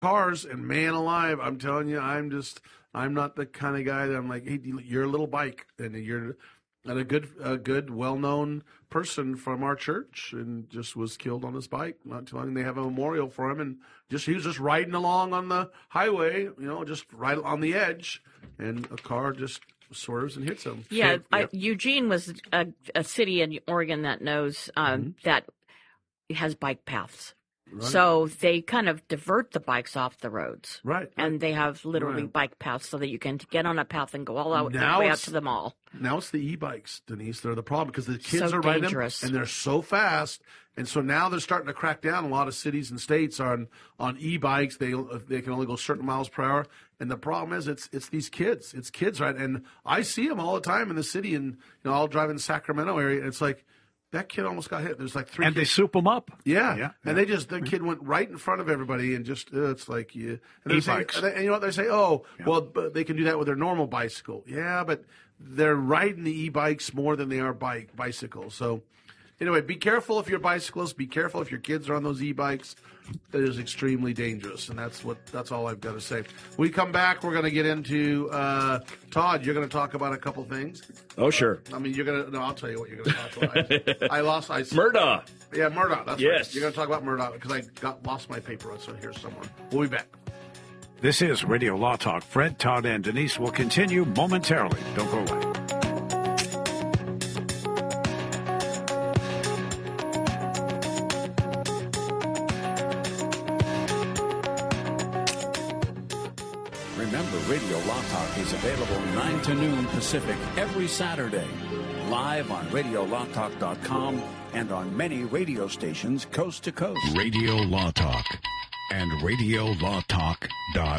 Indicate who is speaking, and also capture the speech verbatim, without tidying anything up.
Speaker 1: cars, and man alive, I'm telling you, I'm just, I'm not the kind of guy that I'm like, hey, you're a little bike, and you're and a good, a good, well-known person from our church, and just was killed on his bike. Not too long, they have a memorial for him, and just he was just riding along on the highway, you know, just right on the edge, and a car just swerves and hits him.
Speaker 2: Yeah,
Speaker 1: Hit,
Speaker 2: I,
Speaker 1: yep.
Speaker 2: Eugene was a, a city in Oregon that knows um,
Speaker 1: Mm-hmm.
Speaker 2: that has bike paths.
Speaker 1: Right.
Speaker 2: So they kind of divert the bikes off the roads.
Speaker 1: Right.
Speaker 2: And they have literally
Speaker 1: Right.
Speaker 2: bike paths so that you can get on a path and go all out
Speaker 1: Now
Speaker 2: the way out
Speaker 1: it's-
Speaker 2: to the mall.
Speaker 1: Now it's the e-bikes, Denise. They're the problem because the kids
Speaker 2: So
Speaker 1: are riding them,
Speaker 2: dangerous.
Speaker 1: and they're so fast. And so now they're starting to crack down. A lot of cities and states on on e-bikes. They they can only go certain miles per hour. And the problem is, it's it's these kids. It's kids, right? And I see them all the time in the city. And you know, I'll drive in the Sacramento area. And it's like that kid almost got hit. There's like three.
Speaker 3: And
Speaker 1: kids.
Speaker 3: they soup them up.
Speaker 1: Yeah.
Speaker 3: Yeah,
Speaker 1: And they just, the kid went right in front of everybody and just, uh, it's like, yeah. And, they say,
Speaker 3: E-bikes.
Speaker 1: and you know what? They say, oh, well, but they can do that with their normal bicycle. Yeah, but they're riding the e-bikes more than they are bike bicycles. So, anyway, be careful if you're a bicyclist. Be careful if your kids are on those e-bikes. That is extremely dangerous, and that's what that's all I've got to say. When we come back, we're going to get into uh, Todd. You're going to talk about a couple things.
Speaker 4: Oh, sure.
Speaker 1: I mean, you're going to. No, I'll tell you what you're going to talk about. I, I lost. I
Speaker 4: Murdaugh.
Speaker 1: Yeah, Murdaugh. That's
Speaker 4: Yes.
Speaker 1: right. You're going to talk about Murdaugh because I got lost my paper. So here's someone. We'll be back.
Speaker 3: This is Radio Law Talk. Fred, Todd, and Denise will continue momentarily. Don't go away.
Speaker 5: Remember, Radio Law Talk is available nine to noon Pacific every Saturday. Live on radio law talk dot com and on many radio stations coast to coast.
Speaker 6: Radio Law Talk and radio law talk dot